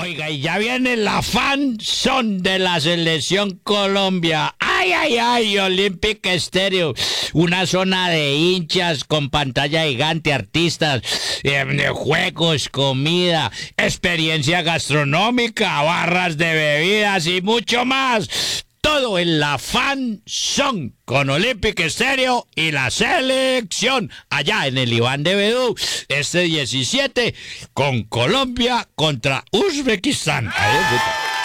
Oiga, y ya viene la fan son de la selección Colombia. Ay, ay, ay, Olympic Stereo. Una zona de hinchas con pantalla gigante, artistas, juegos, comida, experiencia gastronómica, barras de bebidas y mucho más. Todo en la fan son con Olympic Stereo y la selección allá en el Iván de Bedú este 17 con Colombia contra Uzbekistán. Adiós,